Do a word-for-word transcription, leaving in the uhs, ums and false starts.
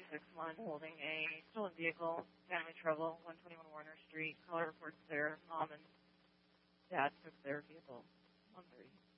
six one holding a stolen vehicle, family trouble, one twenty-one Warner Street. Caller reports their mom and dad took their vehicle. one thirty.